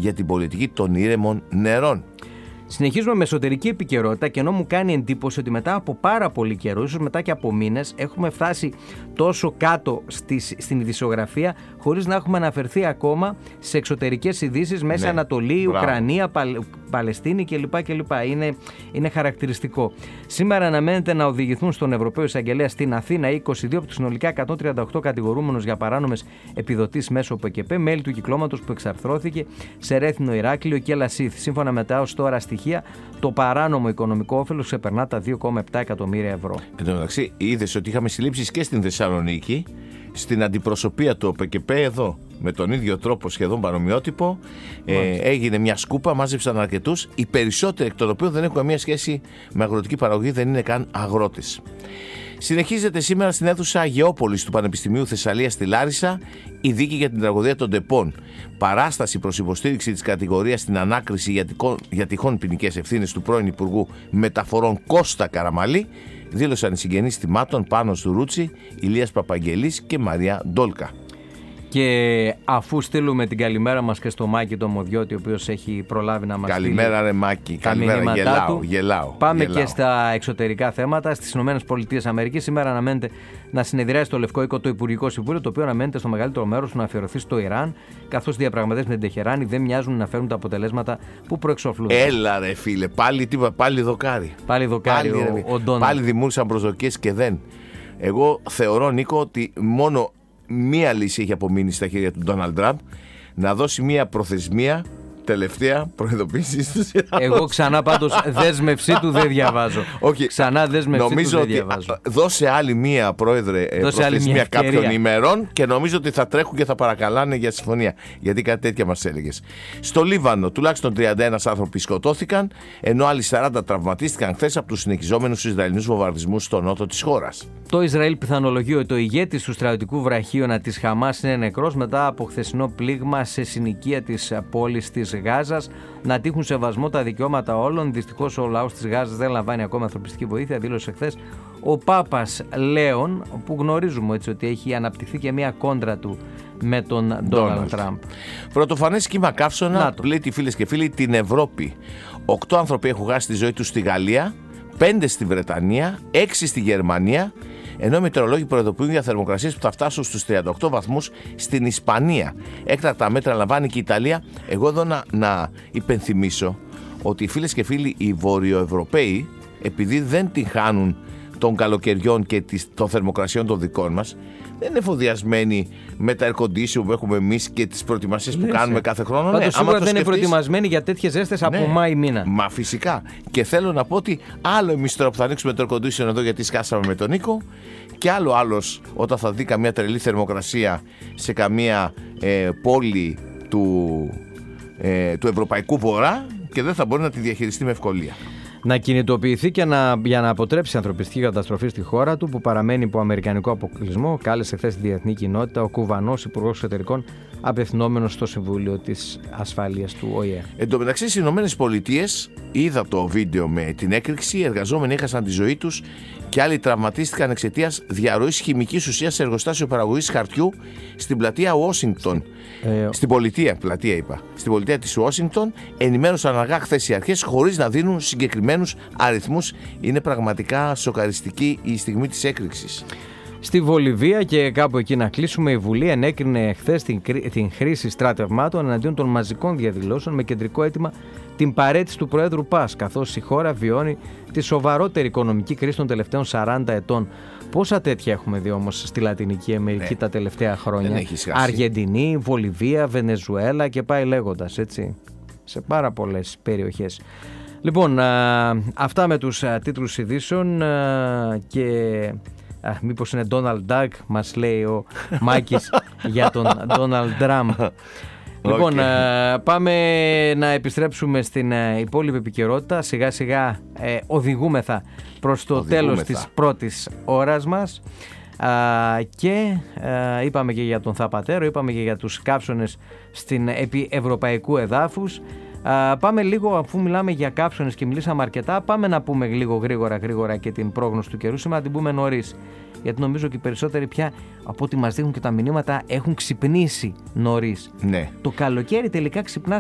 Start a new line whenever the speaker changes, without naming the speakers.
για την πολιτική των ήρεμων νερών.
Συνεχίζουμε με εσωτερική επικαιρότητα και ενώ μου κάνει εντύπωση ότι μετά από πάρα πολύ καιρό, ίσως μετά και από μήνες, έχουμε φτάσει τόσο κάτω στην ειδησιογραφία χωρίς να έχουμε αναφερθεί ακόμα σε εξωτερικές ειδήσεις, Μέση Ανατολή, Ουκρανία, Παλαιστίνη κλπ. Είναι χαρακτηριστικό. Σήμερα αναμένεται να οδηγηθούν στον Ευρωπαίο Εισαγγελέα στην Αθήνα 22 από τους συνολικά 138 κατηγορούμενους για παράνομες επιδοτήσεις μέσω ΠΚΠ, μέλη του κυκλώματος που εξαρθρώθηκε σε Ρέθινο, Ηράκλειο και Λασίθ. Σύμφωνα με τα ως τώρα στοιχεία, το παράνομο οικονομικό όφελος ξεπερνά τα 2,7 εκατομμύρια ευρώ. Εν τω
μεταξύ, είδες ότι είχαμε συλλήψεις και στην Θεσσαλονίκη, στην αντιπροσωπεία του ΟΠΚΠ εδώ, με τον ίδιο τρόπο σχεδόν παρομοιότυπο. Έγινε μια σκούπα, μάζεψαν αρκετούς, οι περισσότεροι εκ των οποίων δεν έχουν καμία σχέση με αγροτική παραγωγή, δεν είναι καν αγρότες. Συνεχίζεται σήμερα στην αίθουσα Αγεώπολης του Πανεπιστημίου Θεσσαλίας στη Λάρισα η δίκη για την τραγωδία των Τεπών. Παράσταση προς υποστήριξη της κατηγορίας στην ανάκριση για τυχόν ποινικές ευθύνες του πρώην Υπουργού Μεταφορών Κώστα Καραμαλή, δήλωσαν οι συγγενείς θυμάτων Πάνος του Ρούτσι, Ηλίας Παπαγγελής και Μαρία Ντόλκα.
Και αφού στείλουμε την καλημέρα μας και στο Μάκη το Μοδιώτη, ο οποίος έχει προλάβει να μας
καλημέρα ρε Μάκη, καλημέρα, γελάω.
Πάμε και στα εξωτερικά θέματα. Στις ΗΠΑ σήμερα αναμένεται να συνεδριάσει στο Λευκό Οίκο το Υπουργικό Συμβούλιο, το οποίο αναμένεται στο μεγαλύτερο μέρος του να αφιερωθεί στο Ιράν, καθώς οι διαπραγματεύσεις με την Τεχεράνη δεν μοιάζουν να φέρουν τα αποτελέσματα που προεξοφλούνται.
Έλα ρε φίλε, πάλι δοκάρι.
Πάλι ο Ντόναλντ.
Πάλι δημιούργησαν προσδοκίες και δεν. Εγώ θεωρώ, Νίκο, ότι μόνο μία λύση έχει απομείνει στα χέρια του Ντόναλντ Τραμπ, να δώσει μία προθεσμία τελευταία προειδοποίηση στους Ιρανούς.
Εγώ ξανά πάντως δέσμευσή του δεν διαβάζω.
Okay.
Ξανά δέσμευσή
νομίζω
του δεν
ότι
διαβάζω.
Δώσε άλλη μία, πρόεδρε, προθεσμία κάποιων ημερών και νομίζω ότι θα τρέχουν και θα παρακαλάνε για συμφωνία. Γιατί κάτι τέτοια μας έλεγες. Στο Λίβανο τουλάχιστον 31 άνθρωποι σκοτώθηκαν, ενώ άλλοι 40 τραυματίστηκαν χθες από τους συνεχιζόμενους Ισραηλινούς βομβαρδισμούς στο νότο της χώρας.
Το Ισραήλ πιθανολογεί ότι ο ηγέτης του στρατιωτικού βραχίωνα της Χαμάς είναι νεκρός μετά από χθεσινό πλήγμα σε συνοικία της πόλης της Γάζας. Να τύχουν σεβασμό τα δικαιώματα όλων. Δυστυχώς ο λαός της Γάζας δεν λαμβάνει ακόμα ανθρωπιστική βοήθεια, δήλωσε χθες ο Πάπας Λέων, που γνωρίζουμε έτσι ότι έχει αναπτυχθεί και μια κόντρα του με τον Ντόναλντ Τραμπ.
Πρωτοφανές κύμα καύσωνα πλήττει, φίλες και φίλοι, την Ευρώπη. 8 άνθρωποι έχουν χάσει τη ζωή τους στη Γαλλία, 5 στη Βρετανία, 6 στη Γερμανία, ενώ οι μετεωρολόγοι προειδοποιούν για θερμοκρασίες που θα φτάσουν στους 38 βαθμούς στην Ισπανία. Έκτακτα μέτρα λαμβάνει και η Ιταλία. Εγώ εδώ να υπενθυμίσω ότι, φίλες και φίλοι, οι Βορειοευρωπαίοι, επειδή δεν την χάνουν των καλοκαιριών και των θερμοκρασιών των δικών μας, δεν είναι εφοδιασμένοι με τα air condition που έχουμε εμείς και τις προετοιμασίες που κάνουμε κάθε χρόνο.
Πάντως σίγουρα δεν είναι προετοιμασμένοι για τέτοιες ζέστες από Μάη μήνα.
Μα φυσικά. Και θέλω να πω ότι άλλο εμείς τώρα που θα ανοίξουμε το air condition εδώ γιατί σκάσαμε με τον Νίκο, και άλλος όταν θα δει καμία τρελή θερμοκρασία σε καμία πόλη του Ευρωπαϊκού Βορρά και δεν θα μπορεί να τη διαχειριστεί με ευκολία.
Να κινητοποιηθεί και για να αποτρέψει ανθρωπιστική καταστροφή στη χώρα του που παραμένει υπό αμερικανικό αποκλεισμό, κάλεσε χθες τη διεθνή κοινότητα ο Κουβανός Υπουργός Εξωτερικών, απευθυνόμενος στο Συμβούλιο της Ασφάλειας του ΟΗΕ.
Εν τω μεταξύ, στις ΗΠΑ, είδα το βίντεο με την έκρηξη, οι εργαζόμενοι έχασαν τη ζωή τους και άλλοι τραυματίστηκαν εξαιτίας διαρροής χημικής ουσίας σε εργοστάσιο παραγωγής χαρτιού στην πλατεία Ουάσιγκτον. Στην πολιτεία της Ουάσιγκτον, ενημέρωσαν αργά χθες οι αρχές χωρίς να δίνουν συγκεκριμένους αριθμούς. Είναι πραγματικά σοκαριστική η στιγμή της έκρηξης.
Στη Βολιβία, και κάπου εκεί να κλείσουμε, η Βουλή ενέκρινε χθες την χρήση στρατευμάτων εναντίον των μαζικών διαδηλώσεων με κεντρικό αίτημα την παραίτηση του Προέδρου Πας, καθώς η χώρα βιώνει τη σοβαρότερη οικονομική κρίση των τελευταίων 40 ετών. Πόσα τέτοια έχουμε δει όμως στη Λατινική Αμερική τα τελευταία χρόνια? Αργεντινή, Βολιβία, Βενεζουέλα και πάει λέγοντας, έτσι, σε πάρα πολλές περιοχές. Λοιπόν, αυτά με τους τίτλους ειδήσεων και... μήπως είναι Donald Duck, μας λέει ο Μάκης για τον Donald Trump. Λοιπόν, πάμε να επιστρέψουμε στην υπόλοιπη επικαιρότητα. Σιγά σιγά οδηγούμεθα προς το τέλος της πρώτης ώρας μας. Και είπαμε και για τον Θαπατέρο, είπαμε και για τους κάψονες στην επί ευρωπαϊκού εδάφους. Πάμε λίγο, αφού μιλάμε για κάψονες και μιλήσαμε αρκετά, πάμε να πούμε λίγο γρήγορα και την πρόγνωση του καιρού. Σήμερα να την πούμε νωρίς, γιατί νομίζω και οι περισσότεροι πια από ό,τι μας δείχνουν και τα μηνύματα έχουν ξυπνήσει νωρίς.
Ναι.
Το καλοκαίρι τελικά ξυπνά